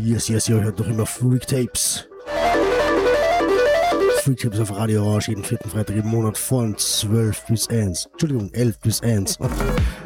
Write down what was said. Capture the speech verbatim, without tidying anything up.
Yes, yes, ihr hört doch immer Freak Tapes. Freak Tapes auf Radio Orange jeden vierten Freitag im Monat von zwölf bis eins. Entschuldigung, elf bis eins.